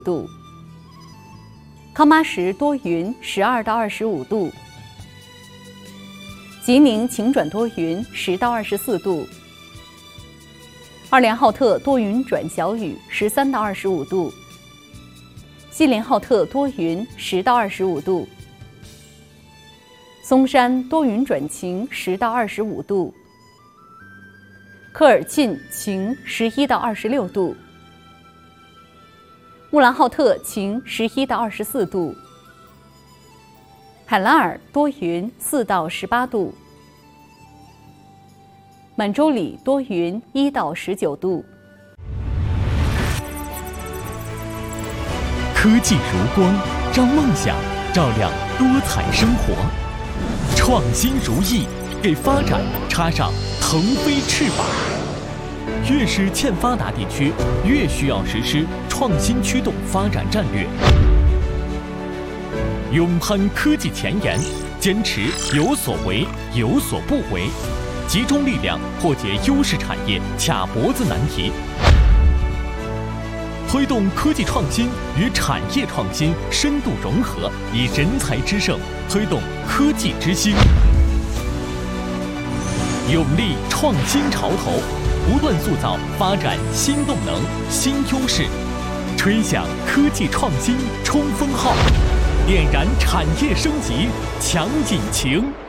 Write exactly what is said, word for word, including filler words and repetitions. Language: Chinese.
度。康巴什多云，十二到二十五度。吉宁晴转多云，十到二十四度。二连浩特多云转小雨，十三到二十五度。锡林浩特多云，十到二十五度。松山多云转晴，十到二十五度。科尔沁晴，十一到二十六度。木兰浩特晴，十一到二十四度。海拉尔多云，四到十八度。满洲里多云，一到十九度。 科技如光，让梦想照亮多彩生活。创新如意，给发展插上腾飞翅膀。越是欠发达地区，越需要实施创新驱动发展战略。勇攀科技前沿，坚持有所为有所不为，集中力量破解优势产业卡脖子难题，推动科技创新与产业创新深度融合，以人才之盛推动科技之星，勇立创新潮头，不断塑造发展新动能、新优势，吹响科技创新冲锋号，点燃产业升级强引擎。